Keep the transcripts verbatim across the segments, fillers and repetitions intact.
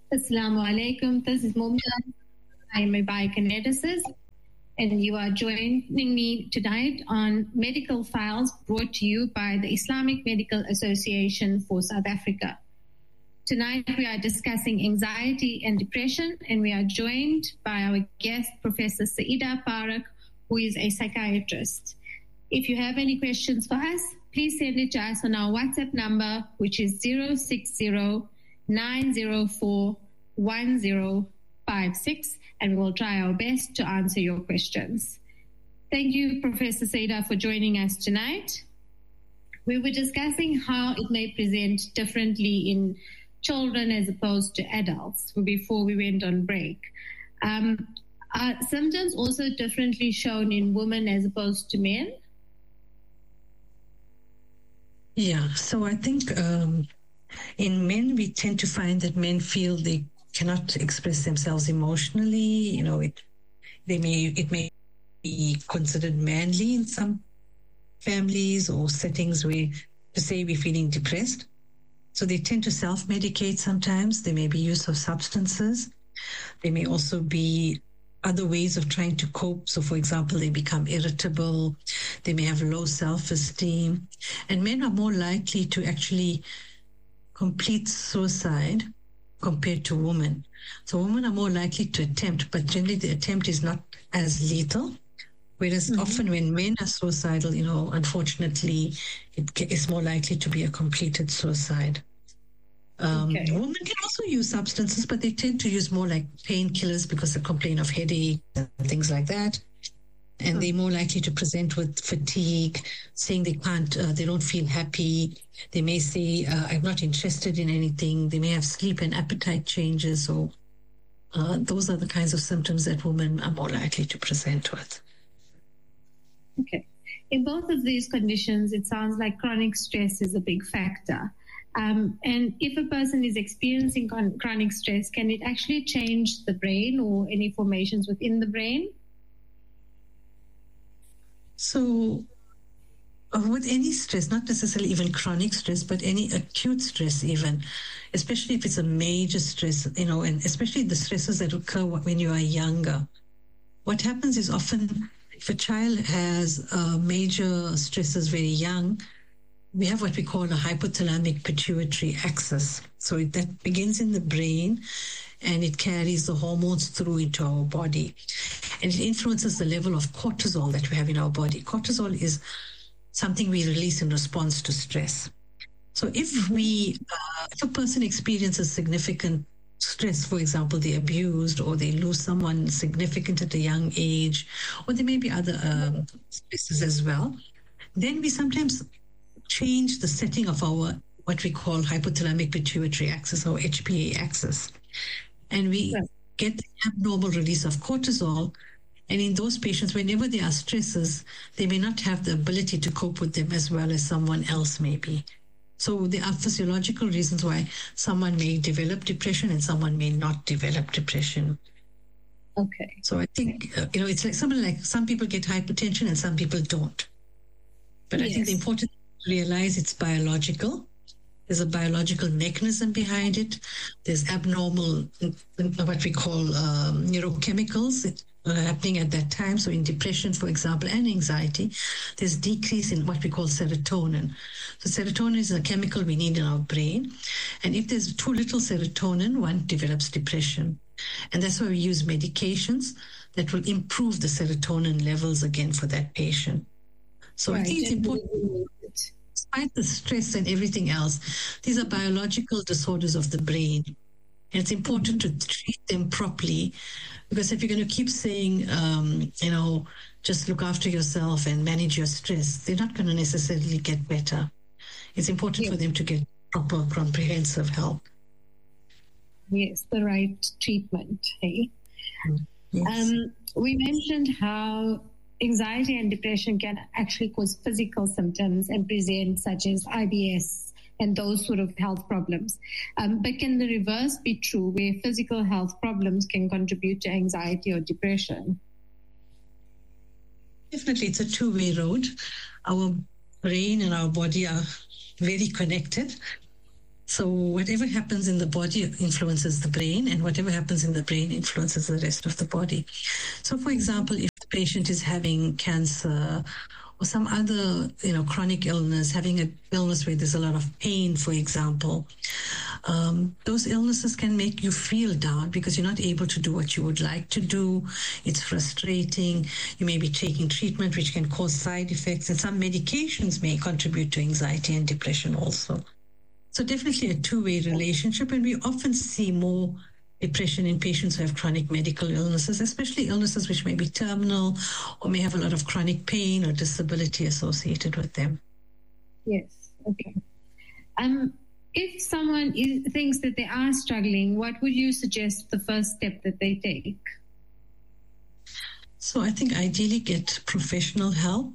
Assalamu alaikum. This is Mumtaz. I am a biokineticist, and you are joining me tonight on Medical Files, brought to you by the Islamic Medical Association for South Africa. Tonight we are discussing anxiety and depression, and we are joined by our guest, Professor Saida Parak, who is a psychiatrist. If you have any questions for us, please send it to us on our WhatsApp number, which is zero six zero nine zero four one zero five six, and we will try our best to answer your questions. Thank you, Professor Saida, for joining us tonight. We were discussing how it may present differently in children as opposed to adults before we went on break. Um, are symptoms also differently shown in women as opposed to men? Yeah, so I think um, in men, we tend to find that men feel they cannot express themselves emotionally. You know, it they may it may be considered manly in some families or settings where to say we're feeling depressed. So they tend to self-medicate sometimes. There may be use of substances. There may also be other ways of trying to cope. So, for example, they become irritable. They may have low self-esteem. And men are more likely to actually complete suicide compared to women. So women are more likely to attempt, but generally the attempt is not as lethal. Whereas mm-hmm. often when men are suicidal, you know, unfortunately, it is more likely to be a completed suicide. Um, okay. Women can also use substances, but they tend to use more like painkillers because they complain of headache and things like that. And they're more likely to present with fatigue, saying they can't, uh, they don't feel happy. They may say, uh, I'm not interested in anything. They may have sleep and appetite changes. So uh, those are the kinds of symptoms that women are more likely to present with. Okay. In both of these conditions, it sounds like chronic stress is a big factor. Um, and if a person is experiencing con- chronic stress, can it actually change the brain or any formations within the brain? So uh, with any stress, not necessarily even chronic stress, but any acute stress even, especially if it's a major stress, you know, and especially the stresses that occur when you are younger, what happens is often if a child has uh, major stresses very young, we have what we call a hypothalamic pituitary axis. So it, that begins in the brain and it carries the hormones through into our body. And it influences the level of cortisol that we have in our body. Cortisol is something we release in response to stress. So if we, uh, if a person experiences significant stress, for example, they're abused or they lose someone significant at a young age, or there may be other um, stresses as well, then we sometimes change the setting of our what we call hypothalamic pituitary axis or H P A axis. And we yes. get the abnormal release of cortisol. And in those patients, whenever there are stresses, they may not have the ability to cope with them as well as someone else may be. So there are physiological reasons why someone may develop depression and someone may not develop depression. Okay. So I think, uh, you know, it's like something like some people get hypertension and some people don't. But yes. I think the important thing to realize it's biological. There's a biological mechanism behind it. There's abnormal, what we call um, neurochemicals uh, happening at that time. So in depression, for example, and anxiety, there's decrease in what we call serotonin. So serotonin is a chemical we need in our brain. And if there's too little serotonin, one develops depression. And that's why we use medications that will improve the serotonin levels again for that patient. So right. I think it's important. Despite the stress and everything else, these are biological disorders of the brain. And it's important to treat them properly, because if you're going to keep saying, um, you know, just look after yourself and manage your stress, they're not going to necessarily get better. It's important yes. for them to get proper comprehensive help. Yes, the right treatment. Hey? Yes. Um, we mentioned how anxiety and depression can actually cause physical symptoms and present such as I B S and those sort of health problems. Um, but can the reverse be true, where physical health problems can contribute to anxiety or depression? Definitely, it's a two-way road. Our brain and our body are very connected. So whatever happens in the body influences the brain, and whatever happens in the brain influences the rest of the body. So, for example, if the patient is having cancer or some other, you know, chronic illness, having an illness where there's a lot of pain, for example, um, those illnesses can make you feel down because you're not able to do what you would like to do. It's frustrating. You may be taking treatment which can cause side effects, and some medications may contribute to anxiety and depression also. So definitely a two-way relationship, and we often see more depression in patients who have chronic medical illnesses, especially illnesses which may be terminal or may have a lot of chronic pain or disability associated with them. Yes, okay. Um, if someone is, thinks that they are struggling, what would you suggest the first step that they take? So I think ideally get professional help.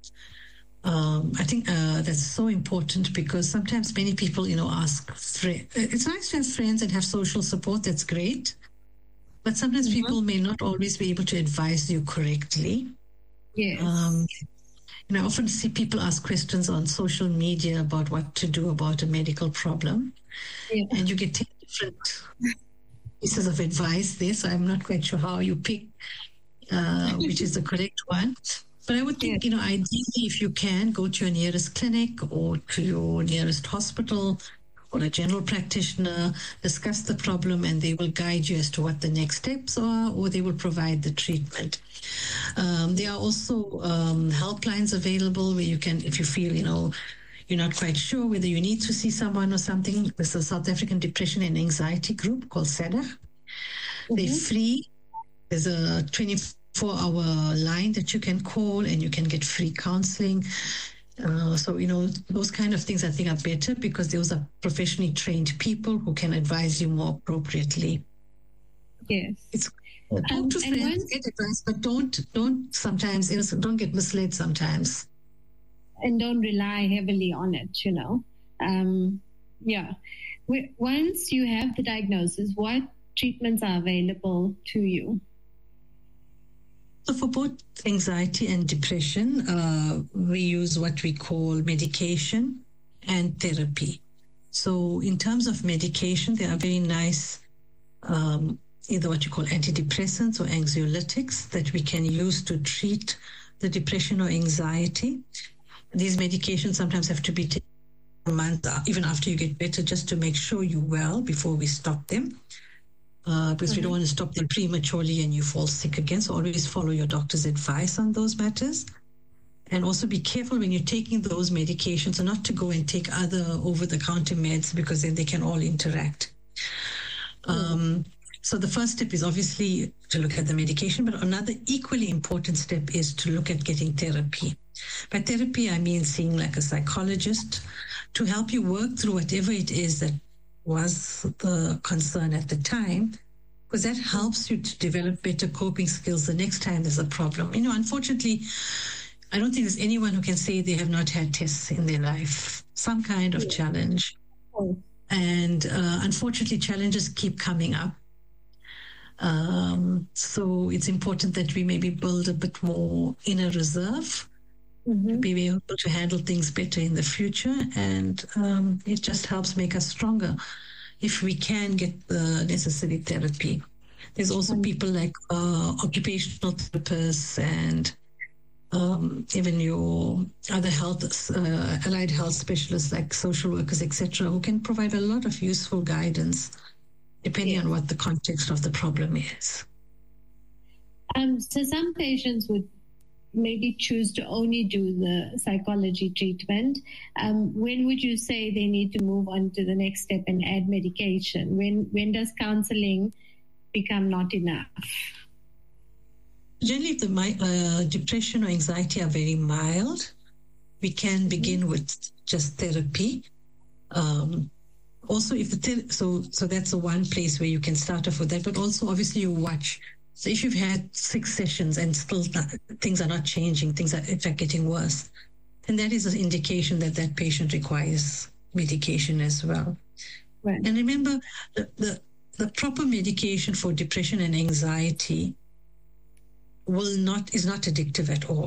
Um, I think uh, that's so important because sometimes many people, you know, ask, fr- it's nice to have friends and have social support, that's great. But sometimes mm-hmm. people may not always be able to advise you correctly. Yes. Um, you know, I often see people ask questions on social media about what to do about a medical problem. Yeah. And you get ten different pieces of advice there, so I'm not quite sure how you pick uh, which is the correct one. But I would think, you know, ideally, if you can, go to your nearest clinic or to your nearest hospital or a general practitioner, discuss the problem, and they will guide you as to what the next steps are, or they will provide the treatment. Um, there are also um, helplines available where you can, if you feel, you know, you're not quite sure whether you need to see someone or something. There's a South African Depression and Anxiety group called SADAG. Mm-hmm. They're free. There's a twenty-four four-hour line that you can call, and you can get free counseling. Uh, so, you know, those kind of things I think are better because those are professionally trained people who can advise you more appropriately. Yes. It's talk um, to friends, once, get advice, but don't, don't sometimes, you know, don't get misled sometimes. And don't rely heavily on it, you know. Um, yeah. Once you have the diagnosis, what treatments are available to you? So for both anxiety and depression, uh, we use what we call medication and therapy. So in terms of medication, there are very nice, um, either what you call antidepressants or anxiolytics that we can use to treat the depression or anxiety. These medications sometimes have to be taken a month, even after you get better, just to make sure you're well before we stop them. Uh, because mm-hmm. we don't want to stop them prematurely and you fall sick again. So always follow your doctor's advice on those matters. And also be careful when you're taking those medications and not to go and take other over-the-counter meds because then they can all interact. Mm-hmm. Um, so the first step is obviously to look at the medication, but another equally important step is to look at getting therapy. By therapy, I mean seeing like a psychologist to help you work through whatever it is that was the concern at the time, because that helps you to develop better coping skills the next time there's a problem. You know, unfortunately, I don't think there's anyone who can say they have not had tests in their life, some kind of yeah. challenge. Oh. And uh, unfortunately, challenges keep coming up. Um, so it's important that we maybe build a bit more inner reserve, mm-hmm. to be able to handle things better in the future. And um, it just helps make us stronger if we can get the necessary therapy. There's also mm-hmm. people like uh, occupational therapists and um, even your other health, uh, allied health specialists like social workers, et cetera, who can provide a lot of useful guidance depending yeah. on what the context of the problem is. Um, so some patients would maybe choose to only do the psychology treatment. Um, when would you say they need to move on to the next step and add medication? When when does counseling become not enough? Generally, if the uh, depression or anxiety are very mild, we can begin mm-hmm. with just therapy. Um, also, if the ther- so so that's the one place where you can start off with that. But also, obviously, you watch. So if you've had six sessions and still not, things are not changing, things are in fact getting worse, then that is an indication that that patient requires medication as well. Right. And remember, the, the, the proper medication for depression and anxiety will not is not addictive at all.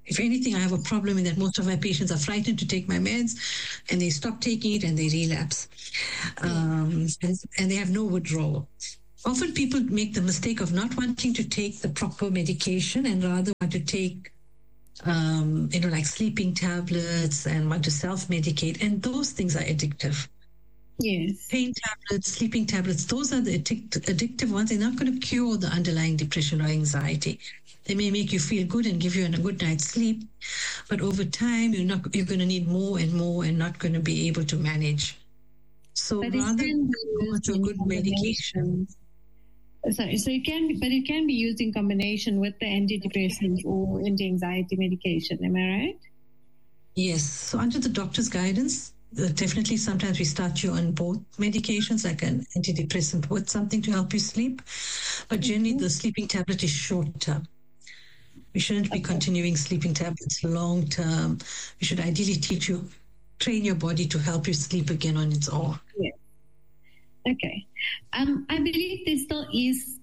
If anything, I have a problem in that most of my patients are frightened to take my meds, and they stop taking it and they relapse. Um, and, and they have no withdrawal. Often people make the mistake of not wanting to take the proper medication and rather want to take, um, you know, like sleeping tablets and want to self-medicate. And those things are addictive. Yes. Pain tablets, sleeping tablets, those are the addict- addictive ones. They're not going to cure the underlying depression or anxiety. They may make you feel good and give you a good night's sleep, but over time, you're not you're going to need more and more and not going to be able to manage. So but rather go to a good medication. Sorry, so it can be, but it can be used in combination with the antidepressant or anti-anxiety medication. Am I right? Yes. So under the doctor's guidance, uh, definitely sometimes we start you on both medications, like an antidepressant with something to help you sleep. But generally, mm-hmm. the sleeping tablet is short term. We shouldn't be okay. continuing sleeping tablets long term. We should ideally teach you, train your body to help you sleep again on its own. Yeah. Okay. Um, I believe there still is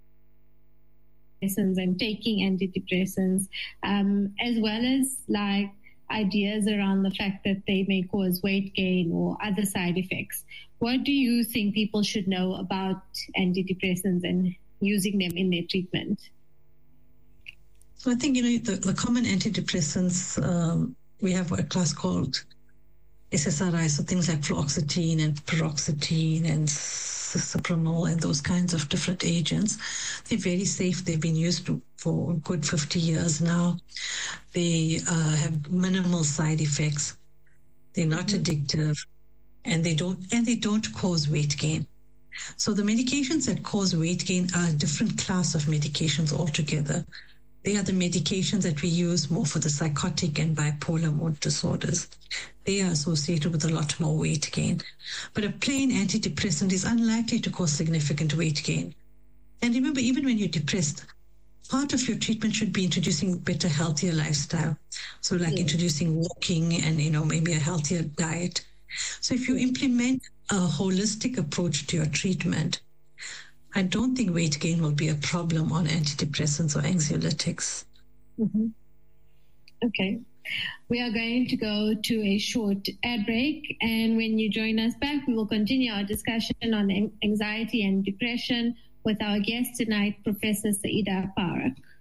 and taking antidepressants, um, as well as like ideas around the fact that they may cause weight gain or other side effects. What do you think people should know about antidepressants and using them in their treatment? So I think, you know, the, the common antidepressants, um, we have a class called S S R I, so things like fluoxetine and paroxetine and Cipramil and those kinds of different agents. They're very safe. They've been used for a good fifty years now. They uh, have minimal side effects. They're not mm-hmm. addictive, and they don't and they don't cause weight gain. So the medications that cause weight gain are a different class of medications altogether. They are the medications that we use more for the psychotic and bipolar mood disorders. They are associated with a lot more weight gain. But a plain antidepressant is unlikely to cause significant weight gain. And remember, even when you're depressed, part of your treatment should be introducing better, healthier lifestyle. So like yeah. introducing walking and, you know, maybe a healthier diet. So if you implement a holistic approach to your treatment, I don't think weight gain will be a problem on antidepressants or anxiolytics. Mm-hmm. Okay. We are going to go to a short ad break. And when you join us back, we will continue our discussion on anxiety and depression with our guest tonight, Professor Saida Parak.